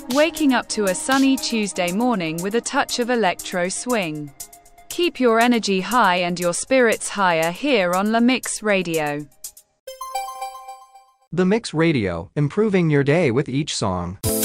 waking up to a sunny Tuesday morning with a touch of electro swing. Keep your energy high and your spirits higher here on La Mix Radio. The Mix Radio, improving your day with each song.